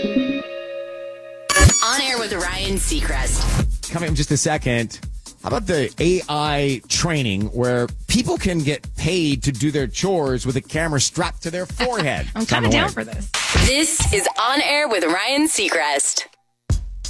On Air with Ryan Seacrest. Coming up in just a second. How about the AI training where people can get paid to do their chores with a camera strapped to their forehead? I'm kind of down for this. This is On Air with Ryan Seacrest.